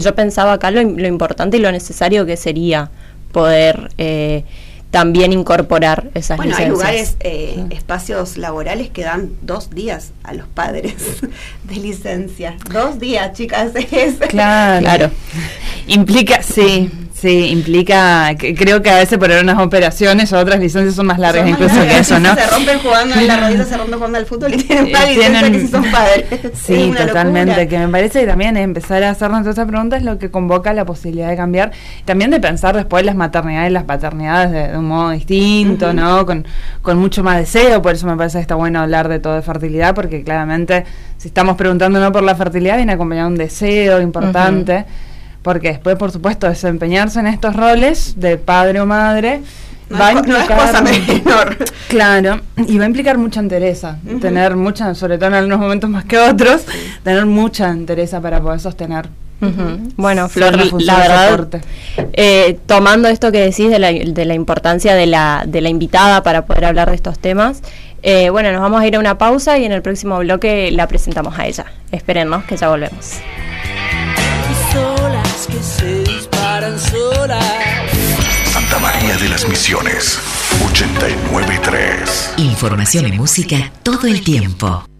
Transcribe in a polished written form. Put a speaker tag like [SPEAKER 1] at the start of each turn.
[SPEAKER 1] yo pensaba acá lo importante y lo necesario que sería poder también incorporar esas licencias.
[SPEAKER 2] Hay lugares, espacios laborales que dan 2 días a los padres de licencia. 2 días, chicas.
[SPEAKER 3] Claro. Implica, implica, creo que a veces por unas operaciones o otras licencias son más largas incluso que eso, ¿no?
[SPEAKER 2] Se rompen jugando en la rodilla, se rompen jugando al fútbol y tienen más licencia que si son padres.
[SPEAKER 3] Sí, totalmente, locura. Que me parece que también empezar a hacernos todas esas preguntas es lo que convoca la posibilidad de cambiar, también de pensar después las maternidades y las paternidades de un modo distinto, ¿no? Con mucho más deseo, por eso me parece que está bueno hablar de todo de fertilidad, porque claramente si estamos preguntándonos por la fertilidad viene acompañado un deseo importante, porque después, por supuesto, desempeñarse en estos roles de padre o madre va a implicar,
[SPEAKER 2] no es cosa menor.
[SPEAKER 3] Claro, y va a implicar mucha entereza, tener mucha, sobre todo en algunos momentos más que otros, tener mucha entereza para poder sostener.
[SPEAKER 1] Bueno, Flor, la verdad, tomando esto que decís de la importancia de la invitada para poder hablar de estos temas, bueno, nos vamos a ir a una pausa y en el próximo bloque la presentamos a ella. Espérennos que ya volvemos.
[SPEAKER 4] Solas que se disparan solas.
[SPEAKER 5] Santa María de las Misiones, 89.3.
[SPEAKER 6] Información y música todo el tiempo.